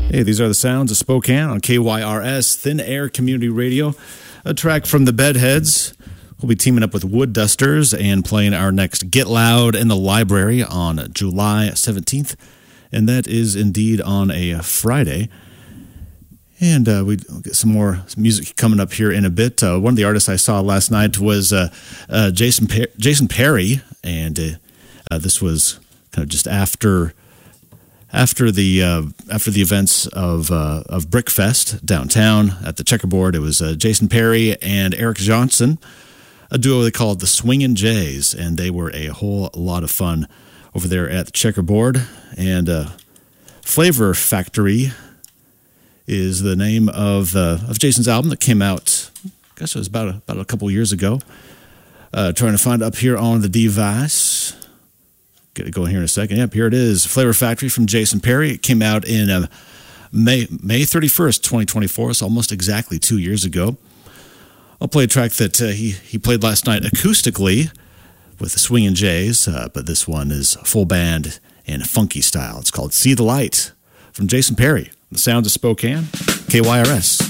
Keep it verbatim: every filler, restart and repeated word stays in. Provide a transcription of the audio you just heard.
Hey, these are the sounds of Spokane on K Y R S, Thin Air Community Radio. A track from the Bedheads. We'll be teaming up with Wood Dusters and playing our next Get Loud in the Library on July seventeenth. And that is indeed on a Friday. And uh, we'll get some more music coming up here in a bit. Uh, one of the artists I saw last night was uh, uh, Jason per- Jason Perry. And uh, uh, this was kind of just after... After the uh, after the events of uh, of Brickfest downtown at the Checkerboard, it was uh, Jason Perry and Eric Johnson, a duo they called the Swingin' Jays, and they were a whole lot of fun over there at the Checkerboard. And uh, Flavor Factory is the name of uh, of Jason's album that came out, I guess it was about a, about a couple years ago. Uh, trying to find it up here on the device. Get it going here in a second. Yep, here it is. Flavor Factory from Jason Perry. It came out in uh, May May thirty-first, twenty twenty-four, so almost exactly two years ago. I'll play a track that uh, he, he played last night acoustically with the Swingin' Jays, uh, but this one is full band and funky style. It's called See the Light from Jason Perry. The sounds of Spokane, K Y R S.